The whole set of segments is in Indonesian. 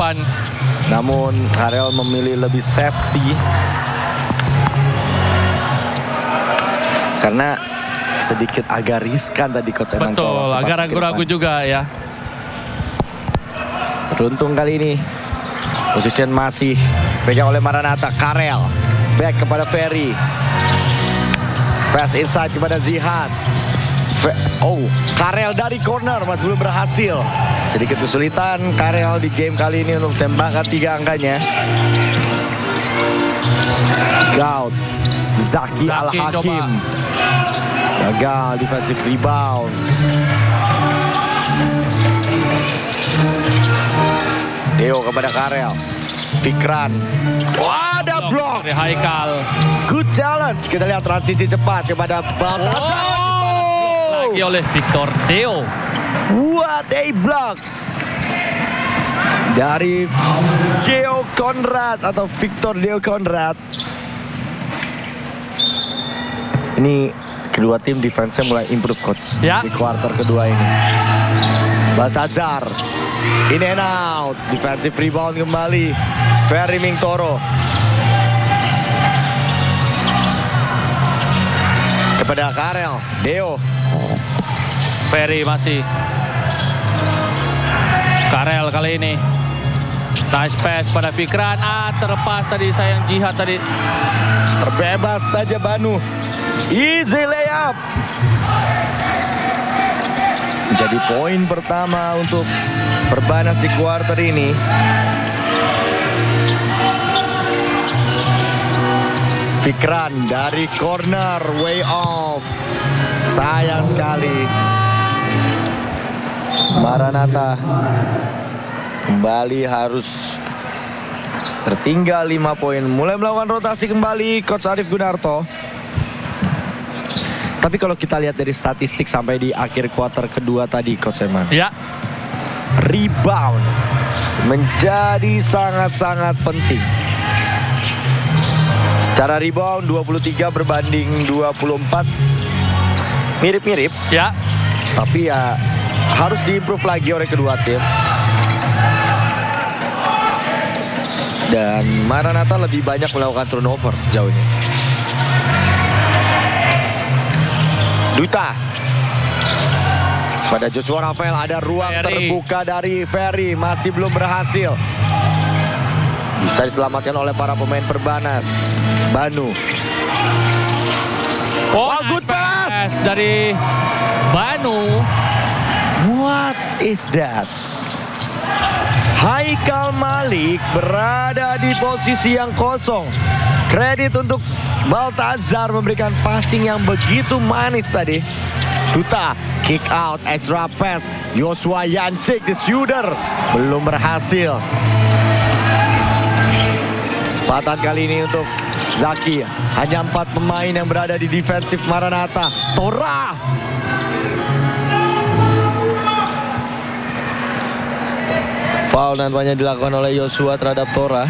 depan. Namun Karel memilih lebih safety karena sedikit agak riskan tadi Coach Eman. Betul, agak ragu-ragu juga ya. Beruntung kali ini position masih pegang oleh Maranatha. Karel back kepada Ferry, pass inside kepada Zihan. Karel dari corner masih belum berhasil. Sedikit kesulitan Karel di game kali ini untuk tembakan 3 angkanya. Gaud, Zaki Al-Hakim gagal defensive rebound. Deo kepada Karel, Fikran. Wah, ada block dari Haikal. Good challenge. Kita lihat transisi cepat kepada Baltazar. Lagi oleh Victor Deo. What a block dari Deo Conrad atau Victor Deo Conrad. Ini kedua tim defense-nya mulai improve coach ya. Di kuarter kedua ini. Baltazar in and out, defensive rebound kembali Ferry Mingtoro kepada Karel. Deo, Ferry masih. Karel kali ini. Nice pass pada Fikran. Terlepas tadi sayang Jihad tadi. terbebas saja Banu. Easy layup. Menjadi poin pertama untuk Perbanas di kuarter ini. Fikran dari corner, way off. Sayang sekali. Maranatha kembali harus tertinggal 5 poin. Mulai melakukan rotasi kembali Coach Arief Gunarto. Tapi kalau kita lihat dari statistik sampai di akhir kuarter kedua tadi Coach Eman. Ya. Rebound menjadi sangat-sangat penting. Secara rebound 23 berbanding 24. Mirip-mirip. Ya. Tapi ya harus diimprove lagi oleh kedua tim. Dan Maranatha lebih banyak melakukan turnover sejauh ini. Duta pada Joshua Rafael, ada ruang terbuka dari Ferry, masih belum berhasil. Bisa diselamatkan oleh para pemain Perbanas. Banu. Good pass dari Banu. What is that? Haikal Malik berada di posisi yang kosong. Kredit untuk Baltazar memberikan passing yang begitu manis tadi. Duta, kick out, extra pass. Joshua Yancik, the shooter, belum berhasil. Kesempatan kali ini untuk Zaki. Hanya 4 pemain yang berada di defensif Maranatha. Tora. Foul nampaknya dilakukan oleh Joshua terhadap Tora.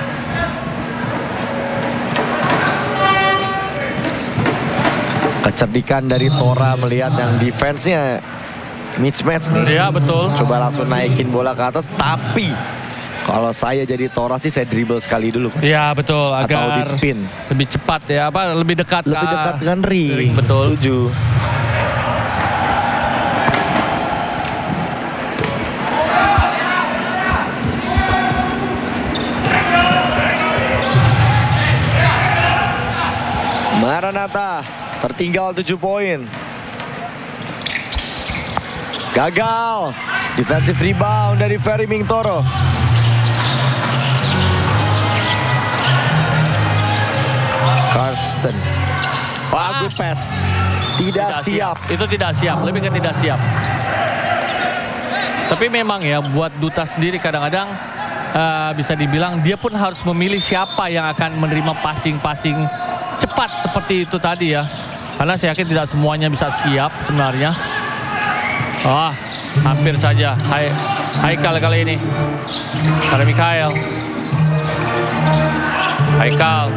Kecerdikan dari Tora melihat yang defense-nya mismatch nih. Iya betul. Coba langsung naikin bola ke atas. Tapi kalau saya jadi Tora sih saya dribble sekali dulu. Iya betul. Atau di Agar spin. lebih cepat ya. Lebih dekat. Lebih dekat dengan ring. Betul. Setuju. Maranatha tertinggal 7 poin. Gagal. Defensive rebound dari Ferry Mingtoro. Karsten. Good pass. Tidak siap. Itu tidak siap. Lebih ke tidak siap. Tapi memang ya buat Duta sendiri kadang-kadang bisa dibilang dia pun harus memilih siapa yang akan menerima passing-passing cepat seperti itu tadi ya. Karena saya yakin tidak semuanya bisa siap sebenarnya. Hampir saja. Haikal kali ini. Pada Mikhail. Haikal.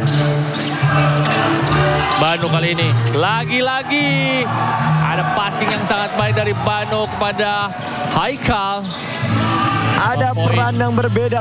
Banu kali ini. Lagi-lagi. Ada passing yang sangat baik dari Banu kepada Haikal. Ada peran yang berbeda